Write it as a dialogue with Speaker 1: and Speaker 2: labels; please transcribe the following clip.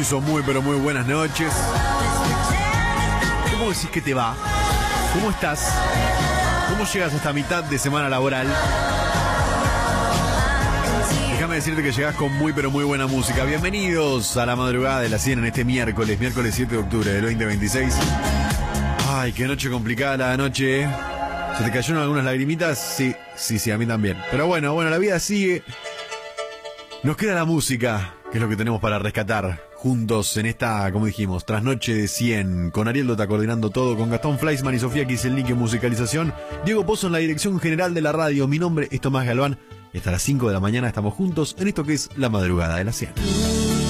Speaker 1: Alonso, muy pero muy buenas noches. ¿Cómo decís que te va? ¿Cómo estás? ¿Cómo llegas a esta mitad de semana laboral? Déjame decirte que llegás con muy pero muy buena música. Bienvenidos a la madrugada de la 100 en este miércoles 7 de octubre del 2026. Ay, qué noche complicada la noche, ¿eh? ¿Se te cayeron algunas lagrimitas? Sí, a mí también. Pero bueno, la vida sigue. Nos queda la música, que es lo que tenemos para rescatar juntos en esta, como dijimos, trasnoche de 100. Con Ariel Dota coordinando todo, con Gastón Fleischmann y Sofía Kiselnik en musicalización, Diego Pozo en la dirección general de la radio. Mi nombre es Tomás Galván y hasta las 5 de la mañana estamos juntos en esto que es la madrugada de la 100.